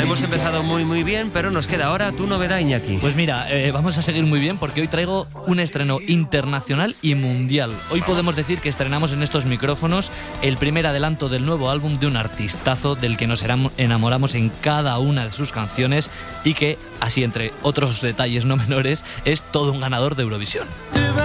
hemos empezado muy bien, pero nos queda ahora tu novedad, Iñaki. Pues mira, vamos a seguir muy bien porque hoy traigo un estreno internacional y mundial. Hoy podemos decir que estrenamos en estos micrófonos el primer adelanto del nuevo álbum de un artistazo del que nos enamoramos en cada una de sus canciones y que, así entre otros detalles no menores, es todo un ganador de Eurovisión.